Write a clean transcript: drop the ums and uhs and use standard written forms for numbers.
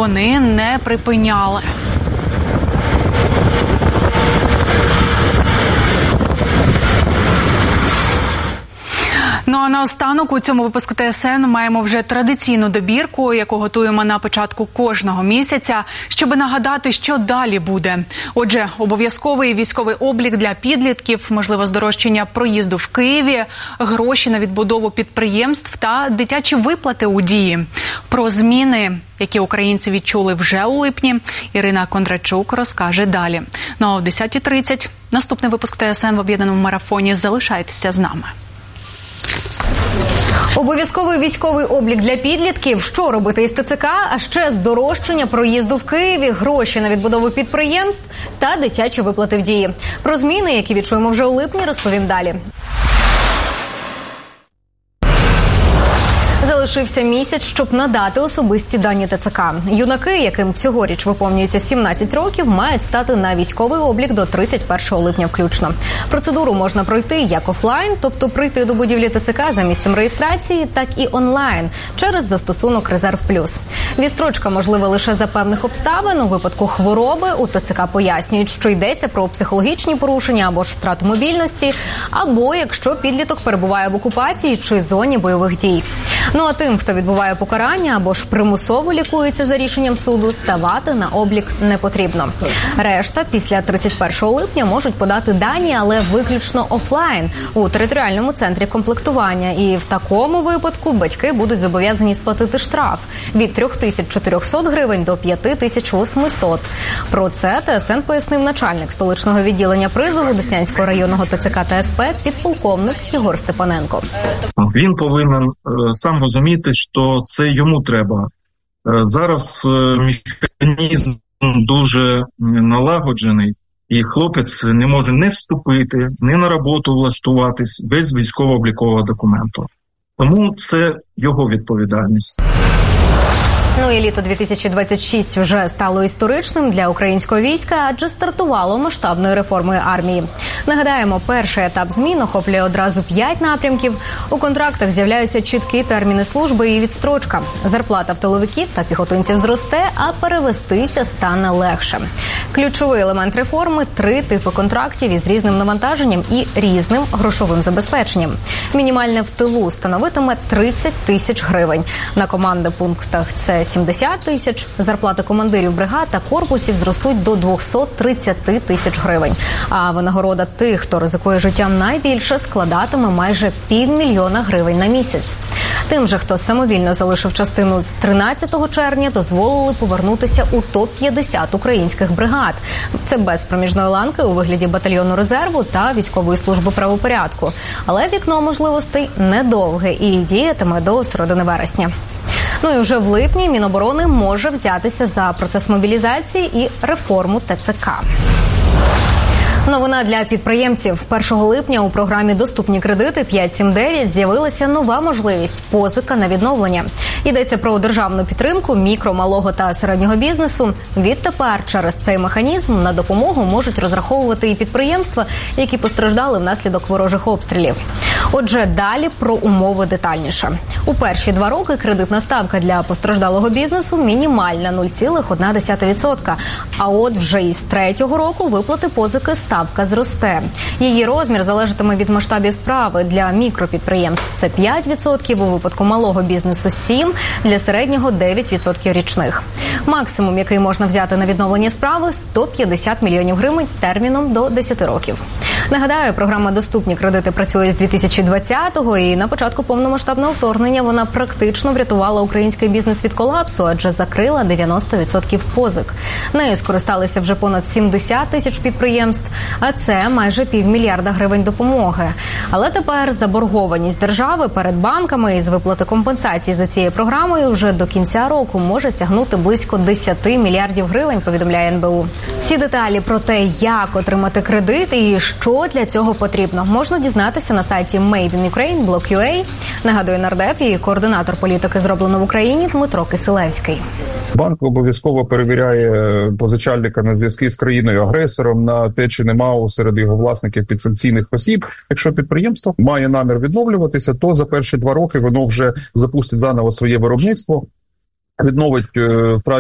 вони не припиняли. Ну а наостанок у цьому випуску ТСН маємо вже традиційну добірку, яку готуємо на початку кожного місяця, щоб нагадати, що далі буде. Отже, обов'язковий військовий облік для підлітків, можливо здорожчання проїзду в Києві, гроші на відбудову підприємств та дитячі виплати у Дії. Про зміни, які українці відчули вже у липні, Ірина Кондрачук розкаже далі. Ну а о 10:30 наступний випуск ТСН в об'єднаному марафоні. Залишайтеся з нами. Обов'язковий військовий облік для підлітків, що робити із ТЦК, а ще здорожчання проїзду в Києві, гроші на відбудову підприємств та дитячі виплати в Дії. Про зміни, які відчуємо вже у липні, розповім далі. Залишився місяць, щоб надати особисті дані ТЦК. Юнаки, яким цьогоріч виповнюється 17 років, мають стати на військовий облік до 31 липня включно. Процедуру можна пройти як офлайн, тобто прийти до будівлі ТЦК за місцем реєстрації, так і онлайн через застосунок «Резерв Плюс». Відстрочка можлива лише за певних обставин. У випадку хвороби у ТЦК пояснюють, що йдеться про психологічні порушення або ж втрату мобільності, або якщо підліток перебуває в окупації чи зоні бойових дій. Ну а тим, хто відбуває покарання або ж примусово лікується за рішенням суду, ставати на облік не потрібно. Решта після 31 липня можуть подати дані, але виключно офлайн у територіальному центрі комплектування. І в такому випадку батьки будуть зобов'язані сплатити штраф від 3400 гривень до 5800. Про це ТСН пояснив начальник столичного відділення призову Деснянського районного ТЦК та СП підполковник Єгор Степаненко. Він повинен сам розуміти, що це йому треба. Зараз механізм дуже налагоджений, і хлопець не може не вступити, не на роботу влаштуватись без військово-облікового документу. Тому це його відповідальність. Ну і літо 2026 вже стало історичним для українського війська, адже стартувало масштабною реформою армії. Нагадаємо, перший етап змін охоплює одразу 5 напрямків. У контрактах з'являються чіткі терміни служби і відстрочка. Зарплата в тиловиків та піхотинців зросте, а перевестися стане легше. Ключовий елемент реформи – 3 типи контрактів із різним навантаженням і різним грошовим забезпеченням. Мінімальне в тилу становитиме 30 тисяч гривень. На командних пунктах це 70 тисяч, зарплати командирів бригад та корпусів зростуть до 230 тисяч гривень. А винагорода тих, хто ризикує життям найбільше, складатиме майже 500 000 гривень на місяць. Тим же, хто самовільно залишив частину з 13 червня, дозволили повернутися у топ-50 українських бригад. Це без проміжної ланки у вигляді батальйону резерву та військової служби правопорядку. Але вікно можливостей недовге і діятиме до середини вересня. Ну і вже в липні Міноборони може взятися за процес мобілізації і реформу ТЦК. Новина для підприємців. 1 липня у програмі «Доступні кредити» 5-7-9 з'явилася нова можливість – позика на відновлення. Йдеться про державну підтримку мікро, малого та середнього бізнесу. Відтепер через цей механізм на допомогу можуть розраховувати і підприємства, які постраждали внаслідок ворожих обстрілів. Отже, далі про умови детальніше. У перші 2 роки кредитна ставка для постраждалого бізнесу мінімальна – 0,1%. А от вже із 3-го року виплати позики ставка зросте. Її розмір залежатиме від масштабів справи. Для мікропідприємств – це 5%, у випадку малого бізнесу – 7%, для середнього – 9% річних. Максимум, який можна взяти на відновлення справи – 150 мільйонів гривень терміном до 10 років. Нагадаю, програма «Доступні кредити» працює з 2020-го, і на початку повномасштабного вторгнення вона практично врятувала український бізнес від колапсу, адже закрила 90% позик. Нею скористалися вже понад 70 тисяч підприємств, а це майже 500 мільярда гривень допомоги. Але тепер заборгованість держави перед банками із виплати компенсації за цією програмою вже до кінця року може сягнути близько 10 мільярдів гривень, повідомляє НБУ. Всі деталі про те, як отримати кредит і що для цього потрібно, можна дізнатися на сайті Made in Ukraine, Block.ua. Нагадує нардеп і координатор політики «Зроблено в Україні» Дмитро Кисилевський. Банк обов'язково перевіряє позичальника на зв'язки з країною-агресором, на те, чи нема серед його власників підсанкційних осіб. Якщо підприємство має намір відновлюватися, то за перші 2 роки воно вже запустить заново своє виробництво, відновить